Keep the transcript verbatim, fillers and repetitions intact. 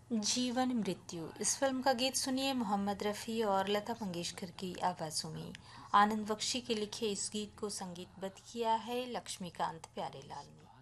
जीवन मृत्यु इस फिल्म का गीत सुनिए मोहम्मद रफ़ी और लता मंगेशकर की आवाज़ों में। आनंद बख्शी के लिखे इस गीत को संगीतबद्ध किया है लक्ष्मीकांत प्यारेलाल ने।